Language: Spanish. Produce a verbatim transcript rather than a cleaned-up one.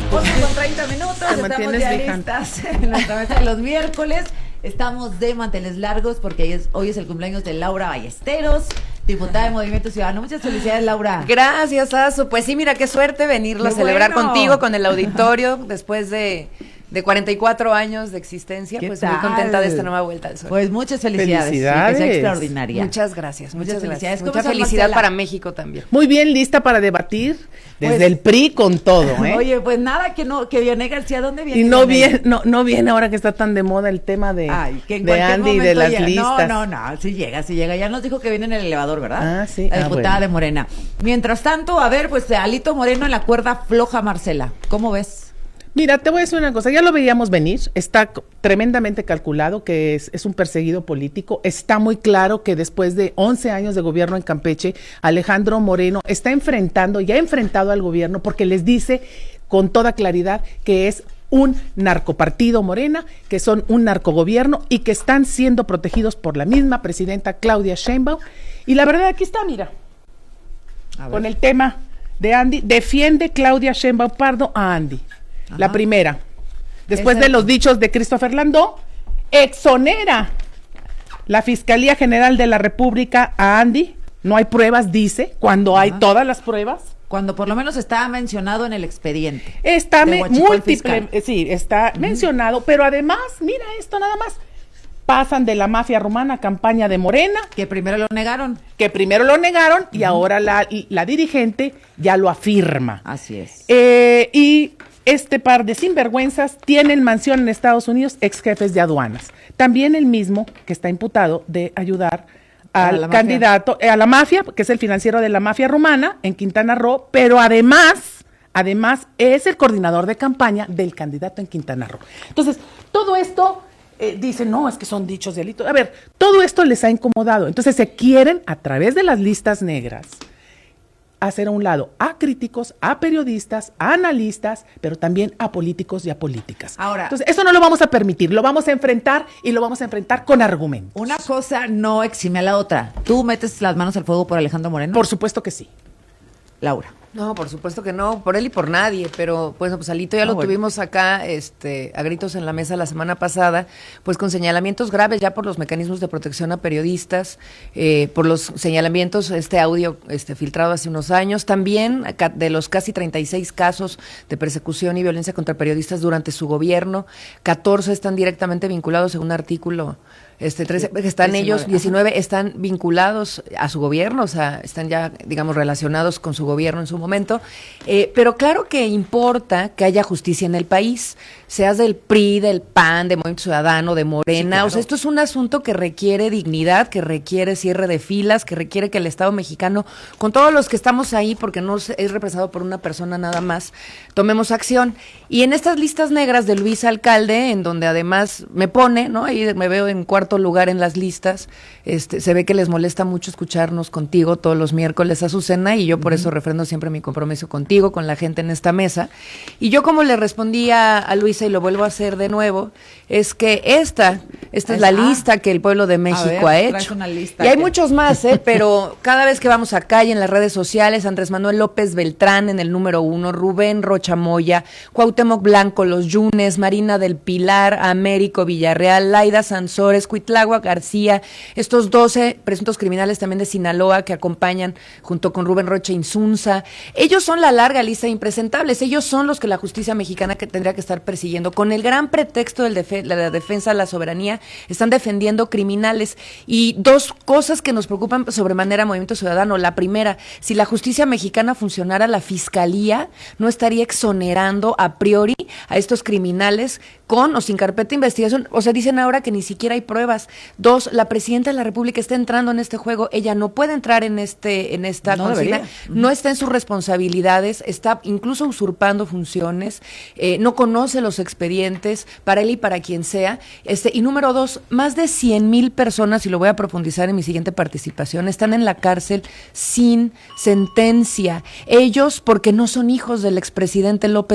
ocho con treinta minutos, Te estamos mantienes ya vigente. listas en nuestra mesa de los miércoles. Estamos de manteles largos porque hoy es, hoy es el cumpleaños de Laura Ballesteros, diputada de Movimiento Ciudadano. Muchas felicidades, Laura. Gracias, Azu. Pues sí, mira, qué suerte venirlo a Qué celebrar bueno. contigo, con el auditorio, después de, de cuarenta y cuatro años de existencia. ¿Qué Pues tal? muy contenta de esta nueva vuelta al sol. Pues muchas felicidades. Felicidades. Y que sea extraordinaria. Muchas gracias, muchas, Muchas gracias. felicidades. ¿Cómo Mucha estás, felicidad Marcela? para México también. Muy bien, lista para debatir desde Pues- el P R I con todo, ¿eh? Oye, pues nada, que no, que Vianey García, ¿dónde viene? y no Vianey? viene, no, no viene ahora que está tan de moda el tema de, Ay, que en de cualquier Andy y de momento las llega. listas. No, no, no, sí llega, sí llega. Ya nos dijo que viene en el elevador, ¿verdad? Ah, sí. La Ah, diputada bueno. de Morena. Mientras tanto, a ver, pues Alito Moreno en la cuerda floja, Marcela. ¿Cómo ves? Mira, te voy a decir una cosa, ya lo veíamos venir, está c- tremendamente calculado que es, es un perseguido político, está muy claro que después de once años de gobierno en Campeche, Alejandro Moreno está enfrentando, ya ha enfrentado al gobierno porque les dice con toda claridad que es un narcopartido Morena, que son un narcogobierno y que están siendo protegidos por la misma presidenta Claudia Sheinbaum. Y la verdad, aquí está, mira, A ver. con el tema de Andy, defiende Claudia Sheinbaum Pardo a Andy. La Ajá. primera, después Esa- de los dichos de Christopher Landó, exonera la Fiscalía General de la República a Andy. No hay pruebas, dice, cuando hay Ajá. todas las pruebas. Cuando por lo menos estaba mencionado en el expediente. Está De me- Huachicol múltiple, fiscal. eh, sí, está mencionado, pero además, mira esto nada más, pasan de la mafia rumana a campaña de Morena, Que primero lo negaron. que primero lo negaron y ahora la, la dirigente ya lo afirma. Así es. Eh, y este par de sinvergüenzas tienen mansión en Estados Unidos, ex jefes de aduanas. También el mismo que está imputado de ayudar A al la mafia. candidato, eh, a la mafia, que es el financiero de la mafia rumana en Quintana Roo, pero además, además es el coordinador de campaña del candidato en Quintana Roo. Entonces, todo esto eh, dicen, no, es que son dichos de Alito. A ver, todo esto les ha incomodado. Entonces se quieren, a través de las listas negras, hacer a un lado a críticos, a periodistas, a analistas, pero también a políticos y a políticas. Ahora- Entonces, eso no lo vamos a permitir, lo vamos a enfrentar y lo vamos a enfrentar con argumentos. Una cosa no exime a la otra. ¿Tú metes las manos al fuego por Alejandro Moreno? Por supuesto que sí. Laura. No, por supuesto que no, por él y por nadie, pero pues, pues Alito ya Ah, lo bueno. tuvimos acá, este, a gritos en la mesa la semana pasada, pues con señalamientos graves ya por los mecanismos de protección a periodistas, eh, por los señalamientos, este audio este, filtrado hace unos años, también ca- de los casi treinta y seis casos de persecución y violencia contra periodistas durante su gobierno, catorce están directamente vinculados según un artículo. Este, trece, están diecinueve, ellos, ajá. diecinueve están vinculados a su gobierno, o sea, están ya, digamos, relacionados con su gobierno en su momento. Eh, pero claro que importa que haya justicia en el país, seas del P R I, del P A N, de Movimiento Ciudadano, de Morena. Sí, claro. O sea, esto es un asunto que requiere dignidad, que requiere cierre de filas, que requiere que el Estado mexicano, con todos los que estamos ahí, porque no es es representado por una persona nada más, tomemos acción. Y en estas listas negras de Luis Alcalde, en donde además me pone, ¿no? Ahí me veo en cuarto lugar en las listas, este, se ve que les molesta mucho escucharnos contigo todos los miércoles, Azucena, y yo por eso refrendo siempre mi compromiso contigo, con la gente en esta mesa. Y yo como le respondí a, a Luisa, y lo vuelvo a hacer de nuevo, es que esta, esta es, Es- la ah. lista que el pueblo de México ver, ha traes hecho. una lista Y hay que- muchos más, ¿eh? Pero cada vez que vamos acá y en las redes sociales, Andrés Manuel López Beltrán en el número uno, Rubén Rocha Moya, Cuauhtémoc Blanco, Los Yunes, Marina del Pilar, Américo Villarreal, Laida Sansores, Cuitlagua García, estos doce presuntos criminales también de Sinaloa que acompañan junto con Rubén Rocha Insunza. Ellos son la larga lista de impresentables, ellos son los que la justicia mexicana que tendría que estar persiguiendo. Con el gran pretexto de defe- la defensa de la soberanía, están defendiendo criminales. Y dos cosas que nos preocupan sobremanera Movimiento Ciudadano. La primera, si la justicia mexicana funcionara, la fiscalía no estaría exonerando a priori a estos criminales con o sin carpeta de investigación. O sea, dicen ahora que ni siquiera hay pruebas. Dos, la presidenta de la República está entrando en este juego. Ella no puede entrar en este en esta No consigna. debería. No está en sus responsabilidades, está incluso usurpando funciones, eh, no conoce los expedientes para él y para quien sea. Este, y número dos, más de cien mil personas, y lo voy a profundizar en mi siguiente participación, están en la cárcel sin sentencia. Ellos porque no son hijos del expresidente López